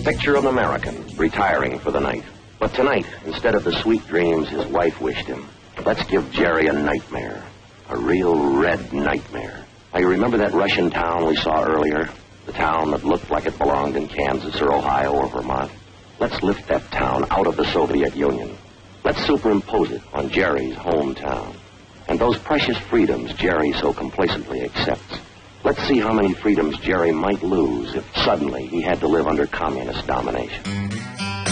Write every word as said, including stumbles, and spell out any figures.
Picture of an American retiring for the night. But tonight, instead of the sweet dreams his wife wished him, let's give Jerry a nightmare. A real red nightmare. Now, you remember that Russian town we saw earlier? The town that looked like it belonged in Kansas or Ohio or Vermont? Let's lift that town out of the Soviet Union. Let's superimpose it on Jerry's hometown. And those precious freedoms Jerry so complacently accepts. Let's see how many freedoms Jerry might lose if suddenly he had to live under communist domination.